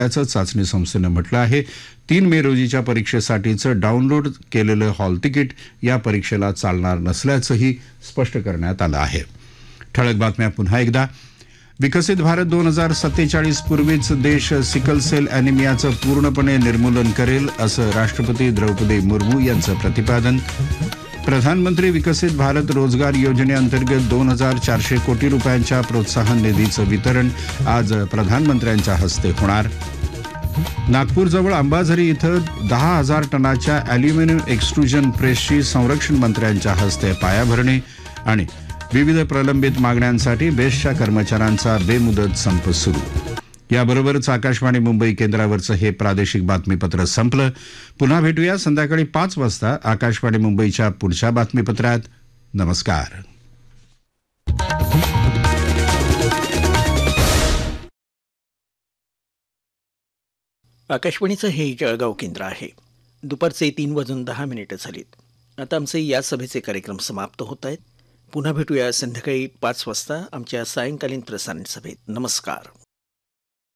असल्याचं चाचणी संस्थेनं म्हटलं आहे. 3 मे रोजीच्या परीक्षेसाठीचं डाउनलोड केलेलं हॉल तिकीट या परीक्षेला चालणार नसल्याचंही स्पष्ट करण्यात आलं आहे. ठळक बातम्या पुन्हा एकदा. विकसित भारत 2047 पूर्वीच देश सिकल सेल ॲनिमियाचं पूर्णपणे निर्मूलन करेल, असं राष्ट्रपती द्रौपदी मुर्मू यांचं प्रतिपादन. प्रधानमंत्री विकसित भारत रोजगार योजनेअंतर्गत 2,400 कोटी रुपयांच्या प्रोत्साहन निधीचं वितरण आज प्रधानमंत्र्यांच्या हस्ते होणार. नागपूरजवळ अंबाझरी इथं 10,000 टनाच्या ॲल्युमिनियम एक्स्ट्रुजन प्रेसची संरक्षण मंत्र्यांच्या हस्ते पायाभरणी. आणि विविध प्रलंबित मागण्यांसाठी बेस्टच्या कर्मचाऱ्यांचा बेमुदत संप सुरू. याबरोबरच आकाशवाणी मुंबई केंद्रावरचं हे प्रादेशिक बातमीपत्र संपलं. पुन्हा भेटूया संध्याकाळी 5 वाजता आकाशवाणी मुंबईच्या पुढच्या बातमीपत्रात. नमस्कार. आकाशवाणीचं हे जळगाव केंद्र आहे. दुपारचे 3:10 झालीत. आता आमचे या सभेचे कार्यक्रम समाप्त होत आहेत. पुन्हा भेटूया संध्याकाळी 5 वाजता आमच्या सायंकालीन प्रसारण सभेत. नमस्कार.